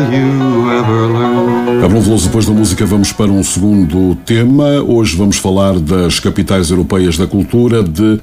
A Veloso, depois da música vamos para um segundo tema. Hoje vamos falar das capitais europeias da cultura de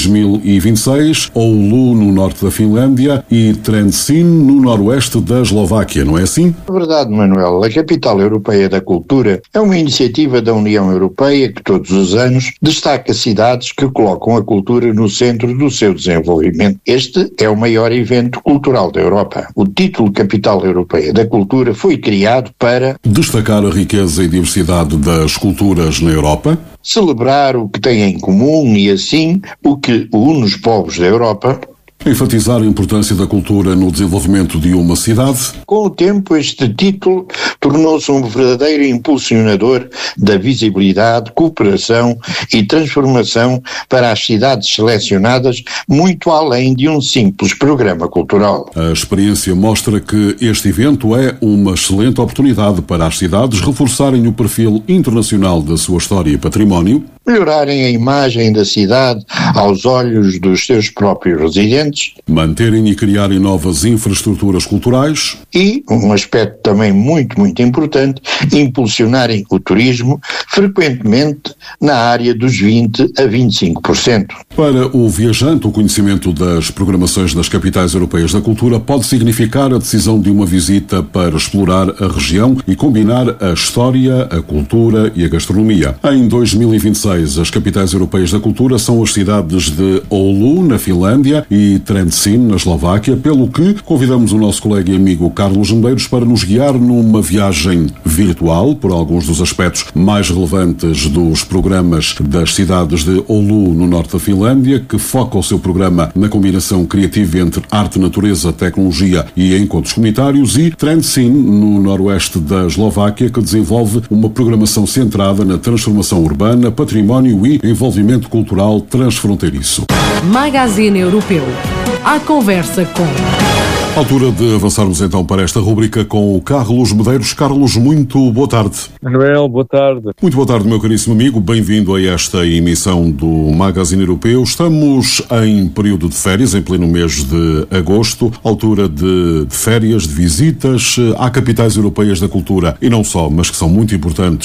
2026, Oulu no norte da Finlândia e Trenčín no noroeste da Eslováquia, não é assim? É verdade, Manuel. A Capital Europeia da Cultura é uma iniciativa da União Europeia que todos os anos destaca cidades que colocam a cultura no centro do seu desenvolvimento. Este é o maior evento cultural da Europa. O título Capital Europeia da Cultura foi criado para destacar a riqueza e diversidade das culturas na Europa, celebrar o que têm em comum e, assim, o que une os povos da Europa, enfatizar a importância da cultura no desenvolvimento de uma cidade. Com o tempo, este título tornou-se um verdadeiro impulsionador da visibilidade, cooperação e transformação para as cidades selecionadas, muito além de um simples programa cultural. A experiência mostra que este evento é uma excelente oportunidade para as cidades reforçarem o perfil internacional da sua história e património, melhorarem a imagem da cidade aos olhos dos seus próprios residentes, manterem e criarem novas infraestruturas culturais e, um aspecto também muito importante, impulsionarem o turismo, frequentemente na área dos 20% a 25%. Para o viajante, o conhecimento das programações das capitais europeias da cultura pode significar a decisão de uma visita para explorar a região e combinar a história, a cultura e a gastronomia. Em 2026, as capitais europeias da cultura são as cidades de Oulu, na Finlândia, e Trenčín, na Eslováquia, pelo que convidamos o nosso colega e amigo Carlos Medeiros para nos guiar numa viagem virtual por alguns dos aspectos mais relevantes dos programas das cidades de Oulu, no norte da Finlândia, que foca o seu programa na combinação criativa entre arte, natureza, tecnologia e encontros comunitários, e Trenčín, no noroeste da Eslováquia, que desenvolve uma programação centrada na transformação urbana, património e envolvimento cultural transfronteiriço. Magazine Europeu. À conversa com... Altura de avançarmos então para esta rubrica com o Carlos Medeiros. Carlos, muito boa tarde. Manuel, boa tarde. Muito boa tarde, meu caríssimo amigo. Bem-vindo a esta emissão do Magazine Europeu. Estamos em período de férias, em pleno mês de agosto, altura de férias, de visitas. Há capitais europeias da cultura, e não só, mas que são muito importantes